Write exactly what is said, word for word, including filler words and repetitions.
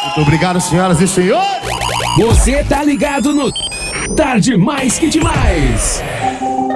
Muito obrigado, senhoras e senhores. Você tá ligado no Tarde Mais Que Demais.